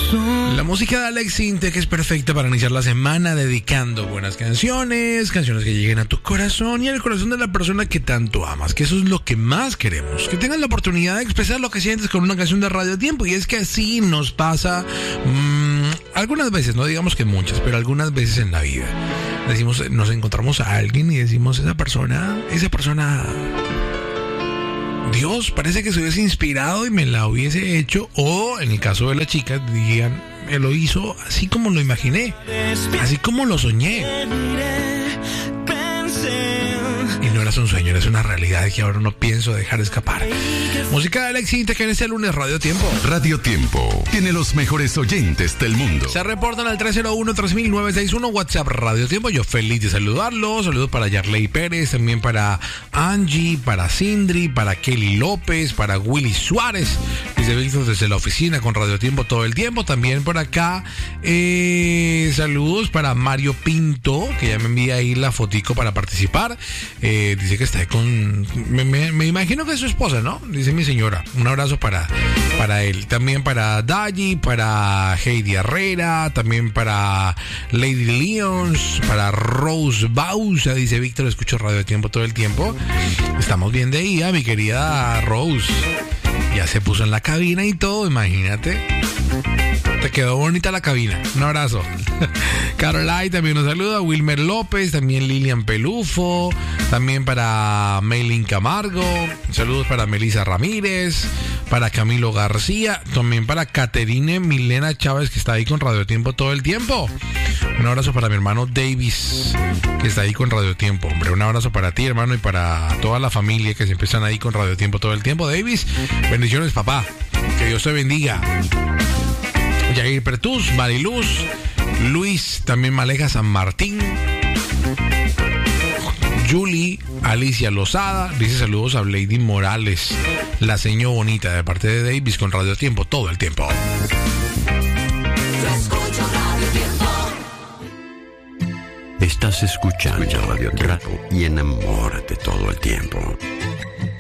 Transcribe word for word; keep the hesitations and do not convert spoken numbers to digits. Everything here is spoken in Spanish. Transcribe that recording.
La música de Alex Intec es perfecta para iniciar la semana dedicando buenas canciones, canciones que lleguen a tu corazón y al corazón de la persona que tanto amas, que eso es lo que más queremos, que tengas la oportunidad de expresar lo que sientes con una canción de Radio Tiempo. Y es que así nos pasa mmm, algunas veces, no digamos que muchas, pero algunas veces en la vida. Decimos, nos encontramos a alguien y decimos, esa persona, esa persona... Dios, parece que se hubiese inspirado y me la hubiese hecho. O en el caso de las chicas, digan, me lo hizo así como lo imaginé, así como lo soñé. Y no era un sueño, era una realidad que ahora no pienso dejar escapar. Música de Alex Intec en este lunes, Radio Tiempo. Radio Tiempo tiene los mejores oyentes del mundo. Se reportan al tres cero uno, tres mil nueve seis uno, WhatsApp Radio Tiempo. Yo feliz de saludarlos. Saludos para Yarley Pérez, también para Angie, para Sindri, para Kelly López, para Willy Suárez. Dice Víctor desde la oficina con Radio Tiempo todo el tiempo. También por acá, eh, saludos para Mario Pinto, que ya me envía ahí la fotico para participar. Eh, dice que está con... Me, me, me imagino que es su esposa, ¿no? Dice mi señora. Un abrazo para, para él. También para Dayi, para Heidi Herrera, también para Lady Leons, para Rose Bausa. Dice Víctor, escucho Radio Tiempo todo el tiempo. Estamos bien de ella, mi querida Rose. Ya se puso en la cabina y todo, imagínate. Te quedó bonita la cabina. Un abrazo. Caroline también nos saluda. Wilmer López, también Lilian Pelufo, también para Maylin Camargo. Saludos para Melissa Ramírez, para Camilo García, también para Caterine Milena Chávez, que está ahí con Radio Tiempo todo el tiempo. Un abrazo para mi hermano Davis, que está ahí con Radio Tiempo. Hombre, un abrazo para ti, hermano, y para toda la familia que siempre están ahí con Radio Tiempo todo el tiempo. Davis, bendiciones, papá. Que Dios te bendiga. Yair Pertús, Mariluz, Luis, también Maleja San Martín, Julie, Alicia Lozada, dice saludos a Lady Morales, la seño bonita, de parte de Davis con Radio Tiempo todo el tiempo. Estás escuchando Radio Tiempo y enamórate todo el tiempo.